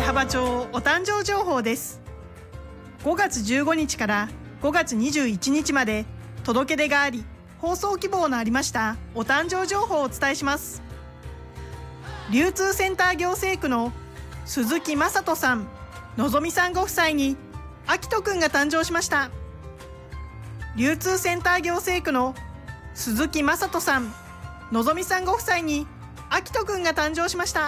矢巾町お誕生情報です。5月15日から5月21日まで届け出があり、放送希望のありましたお誕生情報をお伝えします。流通センター行政区の鈴木正人さん、のぞみさんご夫妻にあきとくんが誕生しました。流通センター行政区の鈴木正人さん、のぞみさんご夫妻にあきとくんが誕生しました。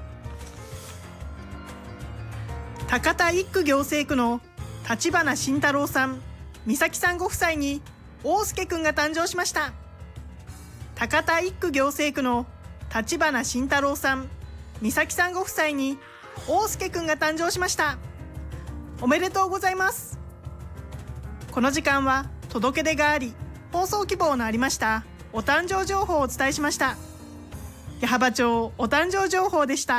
高田一区行政区の立花慎太郎さん、美咲さんご夫妻に大輔くんが誕生しました。高田一区行政区の立花慎太郎さん、美咲さんご夫妻に大輔くんが誕生しました。おめでとうございます。この時間は届け出があり、放送希望のありましたお誕生情報をお伝えしました。矢巾町お誕生情報でした。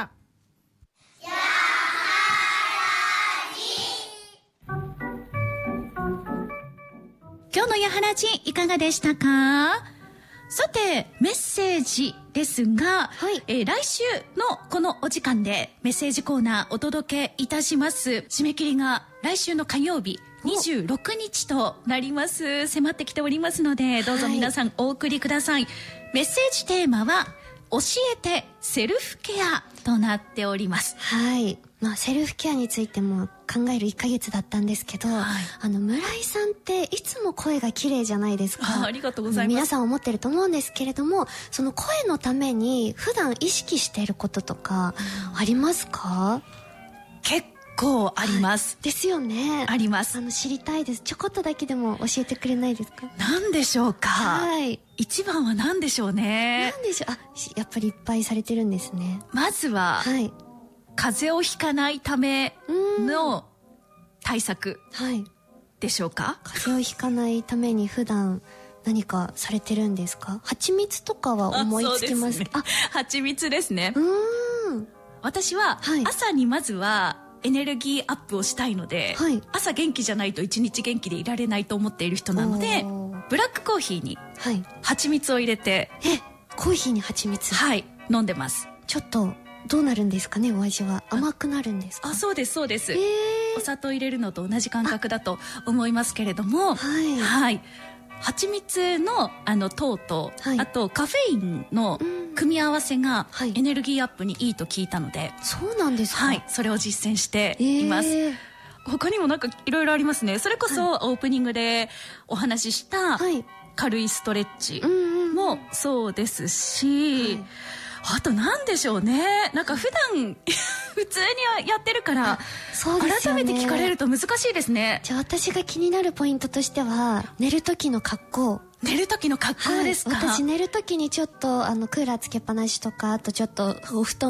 今日のやはらじいかがでしたか？さてメッセージですが、来週のこのお時間でメッセージコーナーお届けいたします。締め切りが来週の火曜日26日となります。迫ってきておりますので、どうぞ皆さんお送りください。メッセージテーマは教えてセルフケアとなっております。 セルフケアについても考える1ヶ月だったんですけど、村井さんっていつも声が綺麗じゃないですか。 ありがとうございます。 皆さん思ってると思うんですけれども、その声のために普段意識していることとかありますか？ 結構あります。 ですよね。 あります。 知りたいです。ちょこっとだけでも教えてくれないですか？ 何でしょうか。一番は何でしょうね。 何でしょう。やっぱりいっぱいされてるんですね。 まずは、風邪をひかないための対策でしょうか。 風邪をひかないために普段何かされてるんですか？蜂蜜とかは思いつきますか？ 蜂蜜ですね。私は朝にまずはエネルギーアップをしたいので、朝元気じゃないと一日元気でいられないと思っている人なので、ブラックコーヒーに蜂蜜を入れて、 コーヒーに蜂蜜、 飲んでます。 ちょっとどうなるんですかね、お味は。甘くなるんですか？ そうですそうです、お砂糖入れるのと同じ感覚だと思いますけれども、蜂蜜の糖と、あとカフェインの組み合わせがエネルギーアップにいいと聞いたので、 そうなんですか。 それを実践しています。他にもなんかいろいろありますね。それこそオープニングでお話しした軽いストレッチもそうですし、あと何でしょうね。なんか普段普通にやってるから改めて聞かれると難しいですね。 じゃあ私が気になるポイントとしては、寝る時の格好。 寝る時の格好ですか？ 私寝る時にちょっとクーラーつけっぱなしとか、あとちょっとお布団